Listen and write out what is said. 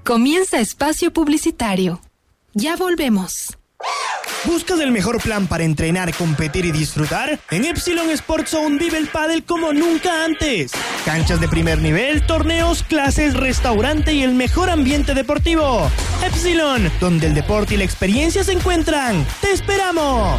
Comienza espacio publicitario. Ya volvemos. ¿Buscas el mejor plan para entrenar, competir y disfrutar? En Epsilon Sports Zone vive el pádel como nunca antes. Canchas de primer nivel, torneos, clases, restaurante y el mejor ambiente deportivo. Epsilon, donde el deporte y la experiencia se encuentran. ¡Te esperamos!